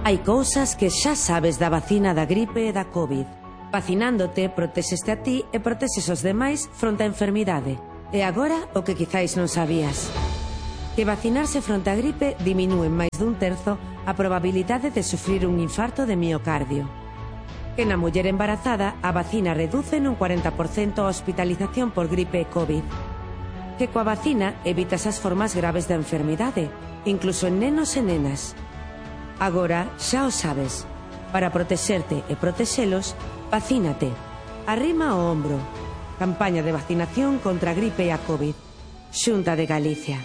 Hai cousas que xa sabes da vacina da gripe e da COVID. Vacinándote, protexeste a ti e protexes os demais fronte á enfermidade. E agora, o que quizáis non sabías. Que vacinarse fronte á gripe diminúe máis dun terzo a probabilidade de sufrir un infarto de miocardio. Que na muller embarazada a vacina reduce nun 40% a hospitalización por gripe e COVID. Que coa vacina evitas as formas graves da enfermidade, incluso en nenos e nenas. Agora xa o sabes. Para protexerte e protexelos, vacínate. Arrima o ombro. Campaña de vacinación contra a gripe e a COVID. Xunta de Galicia.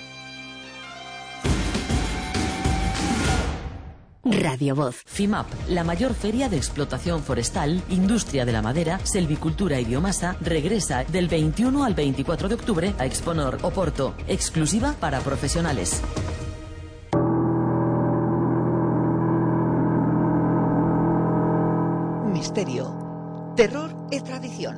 Radio Voz. FIMAP, la mayor feria de explotación forestal, industria de la madera, selvicultura y biomasa, regresa del 21 al 24 de octubre a Exponor Oporto, exclusiva para profesionales. Misterio, terror e tradición.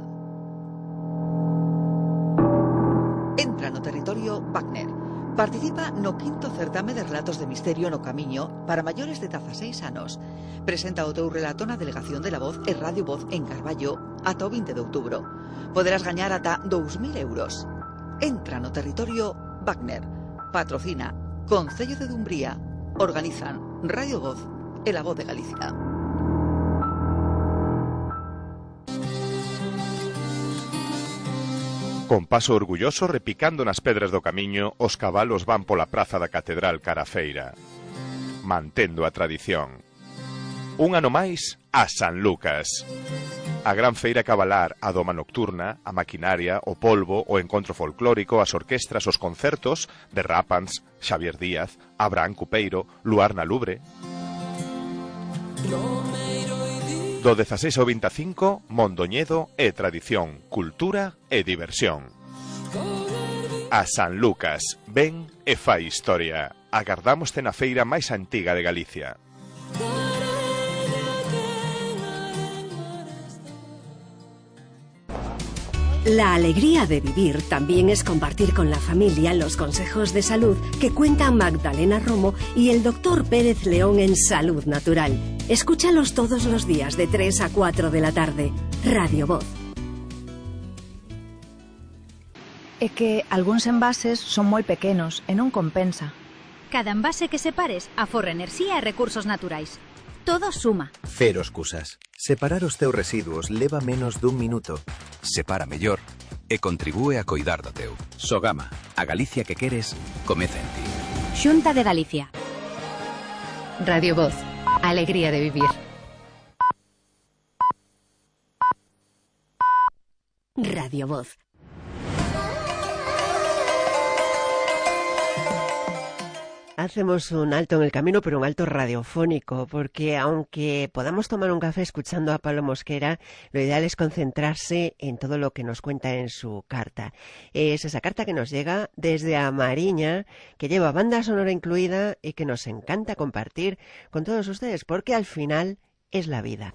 Entra no territorio Wagner. Participa no quinto certame de relatos de misterio no Camiño para maiores de 16 anos. Presenta o teu relato na Delegación de la Voz e Radio Voz en Carballo ata o 20 de outubro. Poderás gañar ata 2.000 euros. Entra no territorio Wagner. Patrocina Concello de Dumbría. Organizan Radio Voz e la Voz de Galicia. Con paso orgulloso repicando nas pedras do camiño, os cabalos van pola praza da Catedral cara a feira, mantendo a tradición. Un ano máis a San Lucas. A gran feira cabalar, a doma nocturna, a maquinaria, o polvo, o encontro folclórico, as orquestras, os concertos de Rápans, Xavier Díaz, Abraham Cupeiro, Luar na Lubre. Do 16 ao 25, Mondoñedo e tradición, cultura e diversión. A San Lucas, ven e fai historia. Agardámoste na feira máis antiga de Galicia. La alegría de vivir también es compartir con la familia los consejos de salud que cuentan Magdalena Romo y el Dr. Pérez León en Salud Natural. Escúchalos todos los días de 3 a 4 de la tarde. Radio Voz. É que algúns envases son moi pequenos e non compensa. Cada envase que separes aforra enerxía e recursos naturais. Todo suma. Cero excusas. Separar os teus residuos leva menos dun minuto. Separa mellor e contribúe a coidar do teu. Sogama, a Galicia que queres, comeza en ti. Xunta de Galicia. Radio Voz. Alegría de vivir. Radio Voz. Hacemos un alto en el camino, pero un alto radiofónico, porque aunque podamos tomar un café escuchando a Pablo Mosquera, lo ideal es concentrarse en todo lo que nos cuenta en su carta. Es esa carta que nos llega desde A Mariña, que lleva banda sonora incluida y que nos encanta compartir con todos ustedes, porque al final es la vida.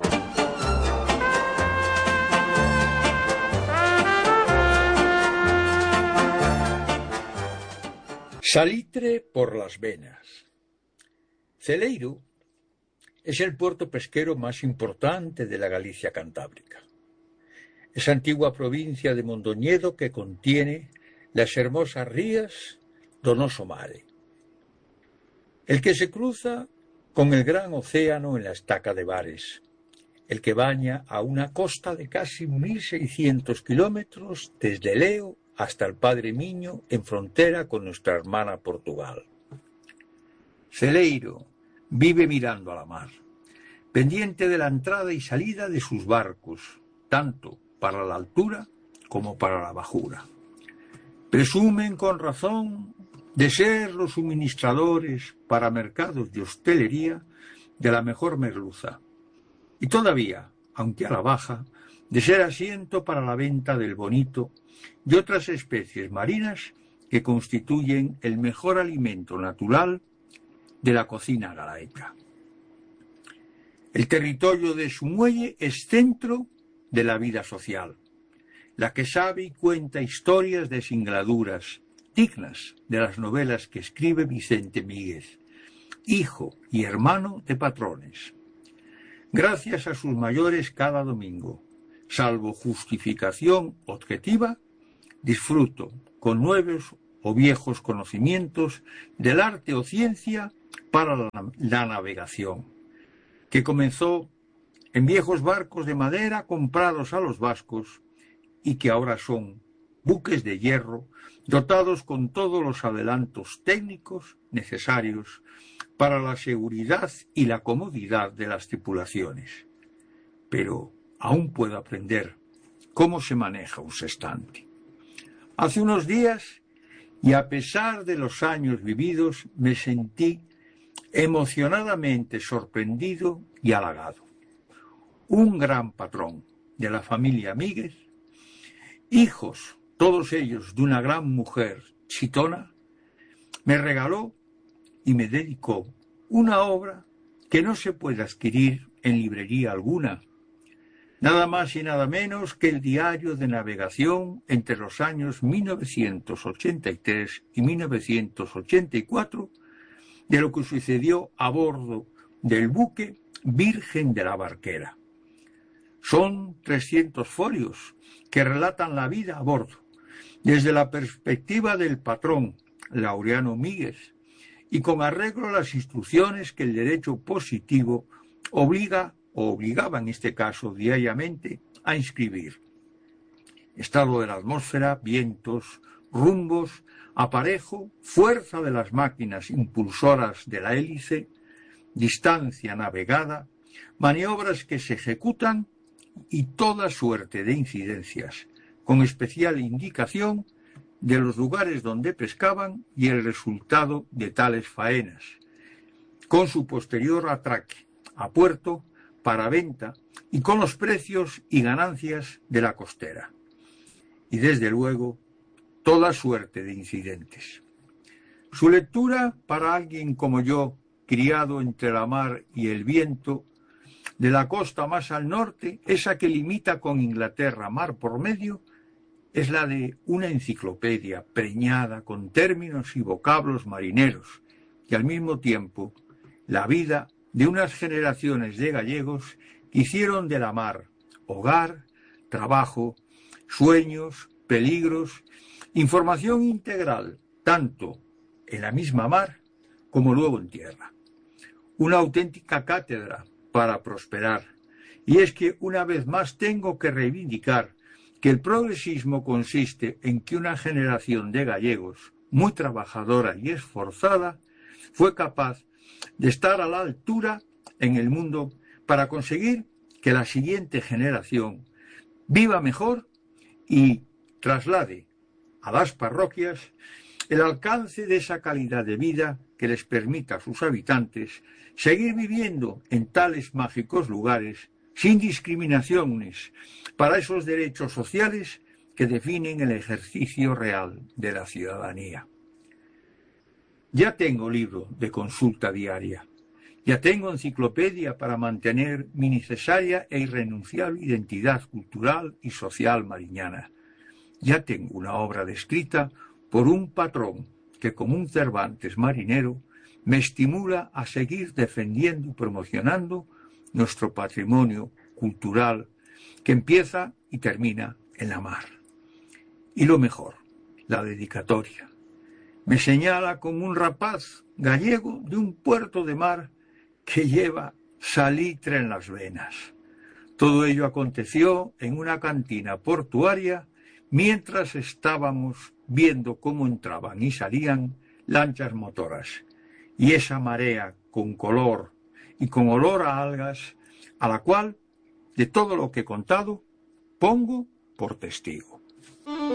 Salitre por las venas. Celeiro es el puerto pesquero más importante de la Galicia cantábrica. Esa antigua provincia de Mondoñedo que contiene las hermosas rías do noso mare, el que se cruza con el gran océano en la estaca de Bares, el que baña a una costa de casi 1.600 kilómetros desde Leo hasta el Padre Miño en frontera con nuestra hermana Portugal. Celeiro vive mirando a la mar, pendiente de la entrada y salida de sus barcos, tanto para la altura como para la bajura. Presumen con razón de ser los suministradores para mercados de hostelería de la mejor merluza, y todavía, aunque a la baja, de ser asiento para la venta del bonito y otras especies marinas que constituyen el mejor alimento natural de la cocina galaica. El territorio de su muelle es centro de la vida social, la que sabe y cuenta historias de singladuras dignas de las novelas que escribe Vicente Míguez, hijo y hermano de patrones. Gracias a sus mayores cada domingo, salvo justificación objetiva, disfruto con nuevos o viejos conocimientos del arte o ciencia para la navegación, que comenzó en viejos barcos de madera comprados a los vascos y que ahora son buques de hierro dotados con todos los adelantos técnicos necesarios para la seguridad y la comodidad de las tripulaciones. Pero aún puedo aprender cómo se maneja un sextante. Hace unos días, y a pesar de los años vividos, me sentí emocionadamente sorprendido y halagado. Un gran patrón de la familia Míguez, hijos, todos ellos de una gran mujer chitona, me regaló y me dedicó una obra que no se puede adquirir en librería alguna, nada más y nada menos que el diario de navegación entre los años 1983 y 1984 de lo que sucedió a bordo del buque Virgen de la Barquera. Son 300 folios que relatan la vida a bordo, desde la perspectiva del patrón Laureano Míguez, y con arreglo a las instrucciones que el derecho positivo obligaba en este caso diariamente a inscribir: estado de la atmósfera, vientos, rumbos, aparejo, fuerza de las máquinas impulsoras de la hélice, distancia navegada, maniobras que se ejecutan y toda suerte de incidencias, con especial indicación de los lugares donde pescaban y el resultado de tales faenas, con su posterior atraque a puerto para venta y con los precios y ganancias de la costera. Y desde luego, toda suerte de incidentes. Su lectura, para alguien como yo, criado entre la mar y el viento, de la costa más al norte, esa que limita con Inglaterra mar por medio, es la de una enciclopedia preñada con términos y vocablos marineros, y al mismo tiempo la vida de unas generaciones de gallegos que hicieron de la mar hogar, trabajo, sueños, peligros, información integral, tanto en la misma mar como luego en tierra. Una auténtica cátedra para prosperar. Y es que una vez más tengo que reivindicar que el progresismo consiste en que una generación de gallegos muy trabajadora y esforzada fue capaz de estar a la altura en el mundo para conseguir que la siguiente generación viva mejor y traslade a las parroquias el alcance de esa calidad de vida que les permita a sus habitantes seguir viviendo en tales mágicos lugares sin discriminaciones para esos derechos sociales que definen el ejercicio real de la ciudadanía. Ya tengo libro de consulta diaria, ya tengo enciclopedia para mantener mi necesaria e irrenunciable identidad cultural y social mariñana. Ya tengo una obra descrita por un patrón que, como un Cervantes marinero, me estimula a seguir defendiendo y promocionando nuestro patrimonio cultural que empieza y termina en la mar. Y lo mejor, la dedicatoria. Me señala como un rapaz gallego de un puerto de mar que lleva salitre en las venas. Todo ello aconteció en una cantina portuaria mientras estábamos viendo cómo entraban y salían lanchas motoras y esa marea con color y con olor a algas, a la cual, de todo lo que he contado, pongo por testigo.